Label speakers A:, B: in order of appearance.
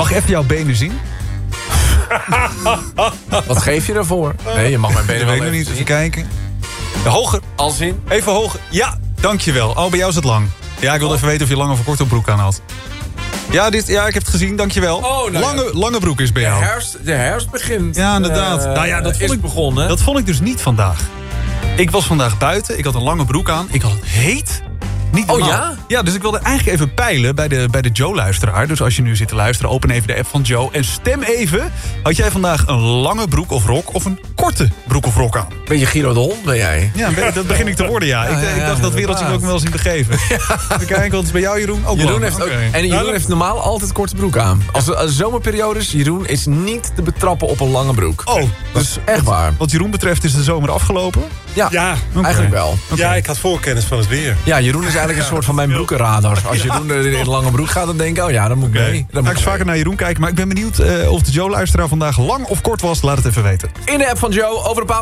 A: Mag ik even jouw benen zien?
B: Wat geef je ervoor? Nee, je mag mijn benen wel
A: Weet ik
B: even
A: niet,
B: zien.
A: even kijken. Hoger.
B: Als in?
A: Even hoger. Ja, dankjewel. Oh, bij jou is het lang. Ja, ik wilde even weten of je lang of een korte broek aan had. Ja, ik heb het gezien, dankjewel.
B: Oh, nou
A: lange broek is bij jou.
B: De herfst begint.
A: Ja, inderdaad. Nou ja, dat
B: is
A: vond ik
B: begonnen.
A: Dat vond ik dus niet vandaag. Ik was vandaag buiten, ik had een lange broek aan. Ik had het heet. Niet normaal.
B: ja?
A: Ja, dus ik wilde eigenlijk even peilen bij de Joe-luisteraar. Dus als je nu zit te luisteren, open even de app van Joe. En stem even, had jij vandaag een lange broek of rok of een korte broek of rok aan?
B: Beetje Giro de Hond ben jij.
A: Ja, dat begin ik te worden, ja. Ik dacht, dat wereldje wil ik me wel eens in begeven. Even kijken, wat is bij jou, Jeroen? Ook
B: Jeroen
A: lang.
B: heeft ook,
A: Oké.
B: en Jeroen heeft normaal altijd korte broek aan. Als er zomerperiode is, Jeroen is niet te betrappen op een lange broek.
A: Oh,
B: Dat is echt waar.
A: Wat Jeroen betreft is de zomer afgelopen.
B: Ja,
C: Ja,
B: eigenlijk wel.
C: ja, ik had voorkennis van het weer.
B: Ja, Jeroen is eigenlijk een soort van mijn broekenradar. Als Jeroen in een lange broek gaat, dan denk ik, oh ja, dan moet ik mee. Dan
A: Ga
B: moet
A: ik eens vaker naar Jeroen kijken. Maar ik ben benieuwd of de Joe-luisteraar vandaag lang of kort was. Laat het even weten.
B: In de app van Joe, over een paar